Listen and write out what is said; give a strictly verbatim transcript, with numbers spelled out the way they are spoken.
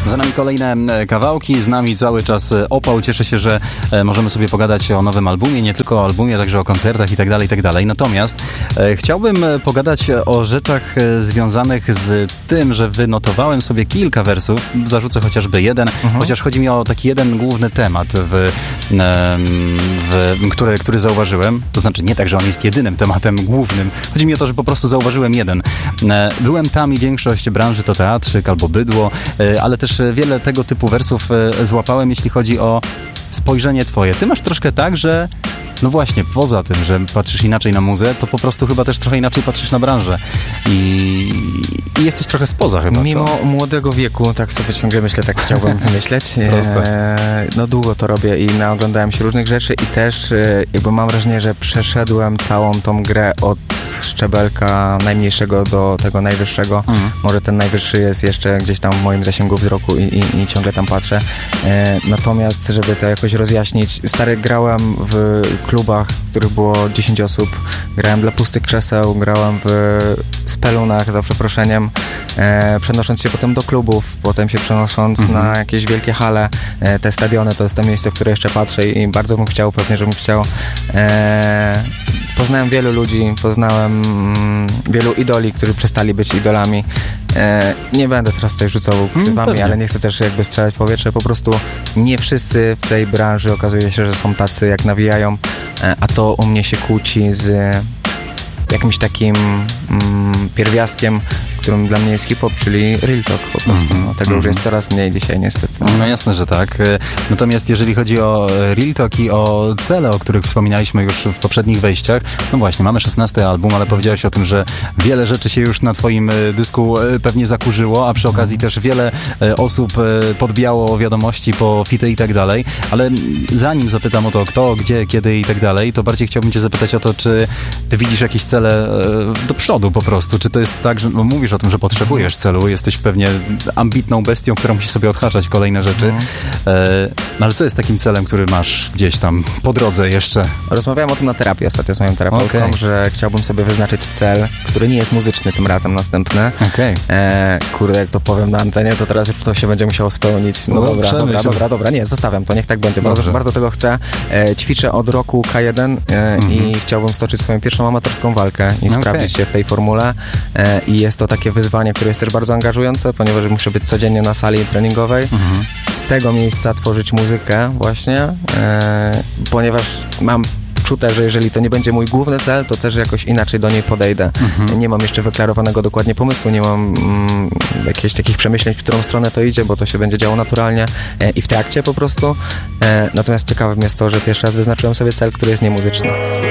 Za nami kolejne kawałki, z nami cały czas Opał. Cieszę się, że możemy sobie pogadać o nowym albumie, nie tylko o albumie, także o koncertach i tak dalej, i tak dalej. Natomiast e, chciałbym pogadać o rzeczach związanych z tym, że wynotowałem sobie kilka wersów, zarzucę chociażby jeden, mhm. chociaż chodzi mi o taki jeden główny temat, w, e, w, który, który zauważyłem. To znaczy nie tak, że on jest jedynym tematem głównym. Chodzi mi o to, że po prostu zauważyłem jeden. E, byłem tam i większość branży to teatrzyk albo bydło, e, ale też wiele tego typu wersów e, złapałem, jeśli chodzi o spojrzenie twoje. Ty masz troszkę tak, że no właśnie, poza tym, że patrzysz inaczej na muzę, to po prostu chyba też trochę inaczej patrzysz na branżę. I, i jesteś trochę spoza chyba, Mimo co? młodego wieku, tak sobie ciągle myślę, tak chciałbym wymyśleć. e, no długo to robię i naoglądałem się różnych rzeczy i też e, jakby mam wrażenie, że przeszedłem całą tą grę od szczebelka najmniejszego do tego najwyższego. Mhm. Może ten najwyższy jest jeszcze gdzieś tam w moim zasięgu wzroku i, i, i ciągle tam patrzę. E, natomiast, żeby to jakoś rozjaśnić, stary, grałem w klubach, w których było dziesięć osób. Grałem dla pustych krzeseł, grałem w spelunach, za przeproszeniem, e, przenosząc się potem do klubów, potem się przenosząc mhm. na jakieś wielkie hale. E, te stadiony to jest to miejsce, w które jeszcze patrzę i bardzo bym chciał, pewnie, żebym chciał. E, poznałem wielu ludzi, poznałem mm, wielu idoli, którzy przestali być idolami. E, nie będę teraz tutaj rzucał ksywami, mm, ale nie chcę też jakby strzelać w powietrze. Po prostu nie wszyscy w tej branży okazuje się, że są tacy, jak nawijają, e, a to u mnie się kłóci z jakimś takim mm, pierwiastkiem, którym dla mnie jest hip-hop, czyli real talk po prostu. Mm-hmm. No, tego mm-hmm. już jest coraz mniej dzisiaj niestety. No jasne, że tak. Natomiast jeżeli chodzi o real talk i o cele, o których wspominaliśmy już w poprzednich wejściach, no właśnie, mamy szesnasty album, ale powiedziałeś o tym, że wiele rzeczy się już na twoim dysku pewnie zakurzyło, a przy okazji mm. też wiele osób podbijało wiadomości po fity i tak dalej, ale zanim zapytam o to kto, gdzie, kiedy i tak dalej, to bardziej chciałbym cię zapytać o to, czy ty widzisz jakieś cele do przodu po prostu, czy to jest tak, że no, mówisz o tym, że potrzebujesz celu, jesteś pewnie ambitną bestią, która musi sobie odhaczać kolejne rzeczy. Mhm. E, no ale co jest takim celem, który masz gdzieś tam po drodze jeszcze? Rozmawiałem o tym na terapii ostatnio z moją terapeutką, okay. że chciałbym sobie wyznaczyć cel, który nie jest muzyczny tym razem następny. Okay. E, kurde, jak to powiem na antenie, to teraz już to się będzie musiało spełnić. No, no dobra, dobra, dobra, dobra, nie, zostawiam to, niech tak będzie. Bardzo, bardzo tego chcę. E, ćwiczę od roku K jeden e, mhm. i chciałbym stoczyć swoją pierwszą amatorską walkę i okay. sprawdzić się w tej formule. E, I jest to takie wyzwanie, które jest też bardzo angażujące, ponieważ muszę być codziennie na sali treningowej. Mhm. Z tego miejsca tworzyć muzykę właśnie, e, ponieważ mam czute, że jeżeli to nie będzie mój główny cel, to też jakoś inaczej do niej podejdę. Mhm. Nie mam jeszcze wyklarowanego dokładnie pomysłu, nie mam mm, jakichś takich przemyśleń, w którą stronę to idzie, bo to się będzie działo naturalnie e, i w trakcie po prostu. E, natomiast ciekawym jest to, że pierwszy raz wyznaczyłem sobie cel, który jest niemuzyczny.